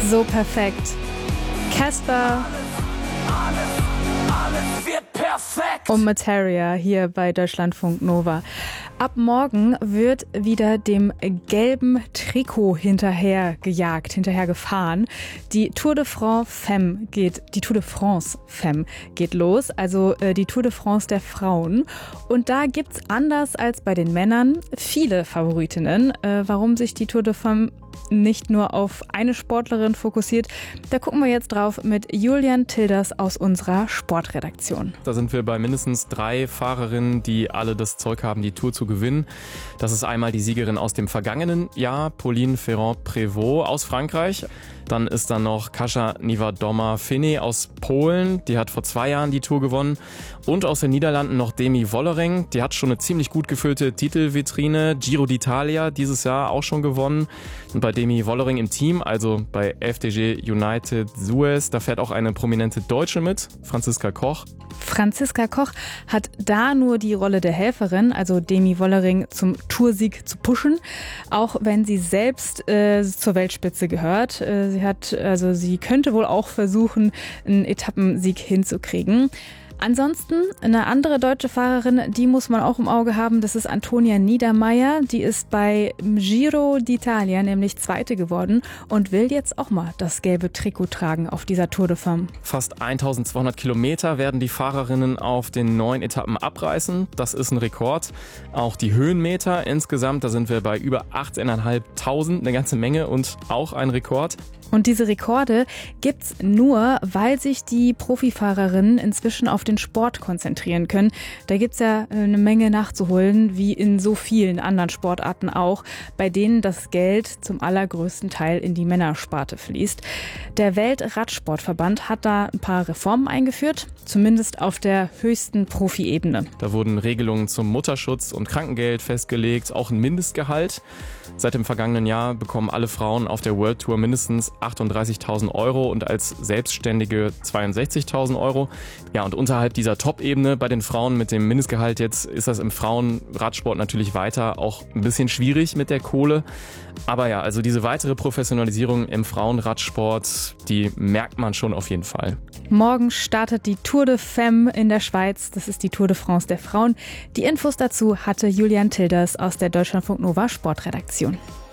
So perfekt. Casper und Materia hier bei Deutschlandfunk Nova. Ab morgen wird wieder dem gelben Trikot hinterher gefahren. Die Tour de France Femme geht los, also die Tour de France der Frauen. Und da gibt's anders als bei den Männern viele Favoritinnen. Warum sich die Tour de Femme nicht nur auf eine Sportlerin fokussiert, da gucken wir jetzt drauf mit Julian Tilders aus unserer Sportredaktion. Da sind wir bei mindestens 3 Fahrerinnen, die alle das Zeug haben, die Tour zu gewinnen. Das ist einmal die Siegerin aus dem vergangenen Jahr, Pauline Ferrand-Prévot aus Frankreich. Dann ist da noch Kasia Niewiadoma-Finney aus Polen, die hat vor 2 Jahren die Tour gewonnen. Und aus den Niederlanden noch Demi Vollering, die hat schon eine ziemlich gut gefüllte Titelvitrine. Giro d'Italia dieses Jahr auch schon gewonnen. Und bei Demi Vollering im Team, also bei FDJ United Suez, da fährt auch eine prominente Deutsche mit, Franziska Koch. Franziska Koch hat da nur die Rolle der Helferin, also Demi Vollering zum Toursieg zu pushen, auch wenn sie selbst zur Weltspitze gehört. Sie könnte wohl auch versuchen, einen Etappensieg hinzukriegen. Ansonsten eine andere deutsche Fahrerin, die muss man auch im Auge haben, das ist Antonia Niedermeier. Die ist bei Giro d'Italia nämlich Zweite geworden und will jetzt auch mal das gelbe Trikot tragen auf dieser Tour de Femme. Fast 1200 Kilometer werden die Fahrerinnen auf den 9 Etappen abreißen. Das ist ein Rekord. Auch die Höhenmeter insgesamt, da sind wir bei über 18.500, eine ganze Menge und auch ein Rekord. Und diese Rekorde gibt's nur, weil sich die Profifahrerinnen inzwischen auf den Sport konzentrieren können. Da gibt's ja eine Menge nachzuholen, wie in so vielen anderen Sportarten auch, bei denen das Geld zum allergrößten Teil in die Männersparte fließt. Der Weltradsportverband hat da ein paar Reformen eingeführt, zumindest auf der höchsten Profi-Ebene. Da wurden Regelungen zum Mutterschutz und Krankengeld festgelegt, auch ein Mindestgehalt. Seit dem vergangenen Jahr bekommen alle Frauen auf der World Tour mindestens 38.000 Euro und als Selbstständige 62.000 Euro. Ja, und unterhalb dieser Top-Ebene bei den Frauen mit dem Mindestgehalt jetzt ist das im Frauenradsport natürlich weiter auch ein bisschen schwierig mit der Kohle. Aber ja, also diese weitere Professionalisierung im Frauenradsport, die merkt man schon auf jeden Fall. Morgen startet die Tour de Femme in der Schweiz. Das ist die Tour de France der Frauen. Die Infos dazu hatte Julian Tilders aus der Deutschlandfunk Nova Sportredaktion.